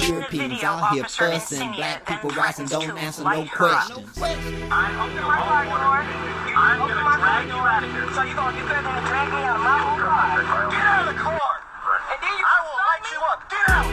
Europeans out here fussing, black people rising, don't answer no questions. I'm open my car door. You open my car door. So you gonna drag me out of my own car?